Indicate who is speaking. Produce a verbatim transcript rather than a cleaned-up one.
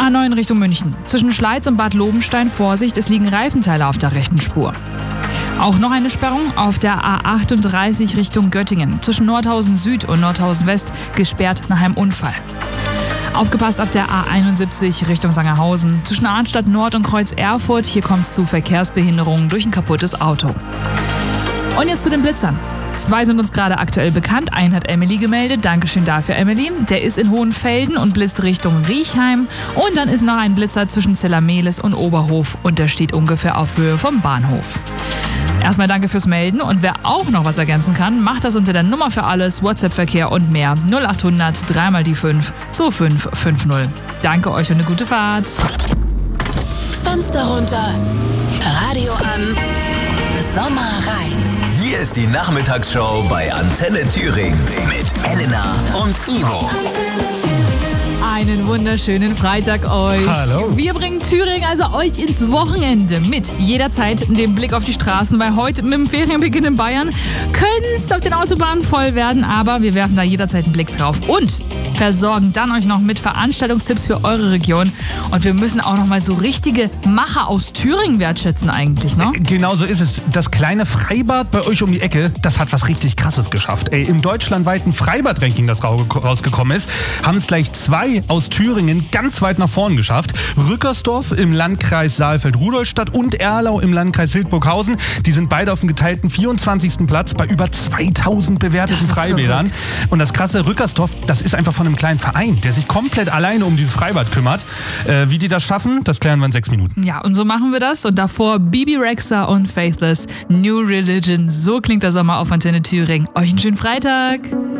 Speaker 1: A neun Richtung München. Zwischen Schleiz und Bad Lobenstein Vorsicht, es liegen Reifenteile auf der rechten Spur. Auch noch eine Sperrung auf der A achtunddreißig Richtung Göttingen. Zwischen Nordhausen Süd und Nordhausen West gesperrt nach einem Unfall. Aufgepasst auf der A einundsiebzig Richtung Sangerhausen. Zwischen Arnstadt Nord und Kreuz Erfurt. Hier kommt es zu Verkehrsbehinderungen durch ein kaputtes Auto. Und jetzt zu den Blitzern. Zwei sind uns gerade aktuell bekannt. Einen hat Emily gemeldet. Dankeschön dafür, Emily. Der ist in Hohenfelden und blitzt Richtung Riechheim. Und dann ist noch ein Blitzer zwischen Zellermehlis und Oberhof. Und der steht ungefähr auf Höhe vom Bahnhof. Erstmal danke fürs Melden. Und wer auch noch was ergänzen kann, macht das unter der Nummer für alles, WhatsApp-Verkehr und mehr. null achthundert drei mal die fünf zwei fünf fünf null. Danke euch und eine gute Fahrt.
Speaker 2: Fenster runter, Radio an, Sommer rein.
Speaker 3: Hier ist die Nachmittagsshow bei Antenne Thüringen mit Elena und Ivo.
Speaker 1: Einen wunderschönen Freitag euch.
Speaker 4: Hallo.
Speaker 1: Wir bringen Thüringen also euch ins Wochenende mit jederzeit dem Blick auf die Straßen, weil heute mit dem Ferienbeginn in Bayern können es auf den Autobahnen voll werden, aber wir werfen da jederzeit einen Blick drauf und versorgen dann euch noch mit Veranstaltungstipps für eure Region. Und wir müssen auch noch mal so richtige Macher aus Thüringen wertschätzen eigentlich, ne?
Speaker 4: Genau so ist es. Das kleine Freibad bei euch um die Ecke, das hat was richtig Krasses geschafft. Ey, im deutschlandweiten Freibad-Ranking, das rausgekommen ist, haben es gleich zwei aus Thüringen ganz weit nach vorn geschafft. Rückersdorf im Landkreis Saalfeld-Rudolstadt und Erlau im Landkreis Hildburghausen. Die sind beide auf dem geteilten vierundzwanzigsten Platz bei über zweitausend bewerteten Freibädern. Und das krasse, Rückersdorf, das ist einfach von einem kleinen Verein, der sich komplett alleine um dieses Freibad kümmert. Äh, wie die das schaffen, das klären wir in sechs Minuten.
Speaker 1: Ja, und so machen wir das. Und davor Bibi Rexha und Faithless, New Religion. So klingt der Sommer auf Antenne Thüringen. Euch einen schönen Freitag.